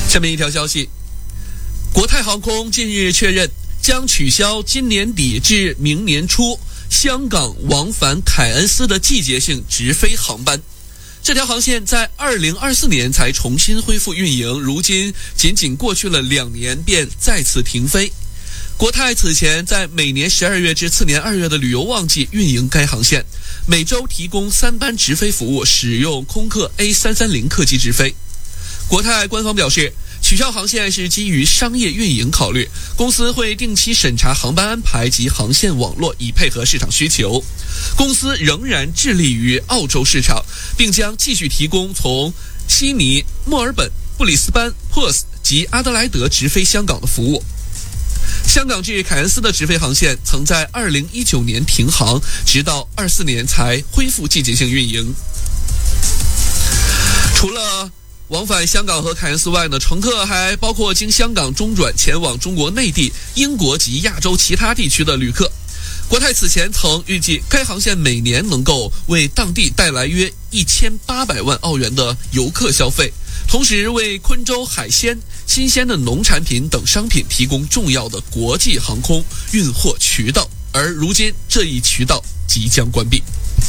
下面一条消息，国泰航空近日确认将取消今年底至明年初香港往返凯恩斯的季节性直飞航班。这条航线在2024年才重新恢复运营，如今仅仅过去了2年便再次停飞。国泰此前在每年12月至次年2月的旅游旺季运营该航线，每周提供3班直飞服务，使用空客 A330 客机直飞。国泰官方表示，取消航线是基于商业运营考虑，公司会定期审查航班安排及航线网络，以配合市场需求。公司仍然致力于澳洲市场，并将继续提供从悉尼、墨尔本、布里斯班、珀斯及阿德莱德直飞香港的服务。香港至凯恩斯的直飞航线曾在2019年停航，直到24年才恢复季节性运营。除了往返香港和凯恩斯外呢，乘客还包括经香港中转前往中国内地、英国及亚洲其他地区的旅客。国泰此前曾预计该航线每年能够为当地带来约1800万澳元的游客消费，同时为昆州海鲜、新鲜的农产品等商品提供重要的国际航空运货渠道，而如今这一渠道即将关闭。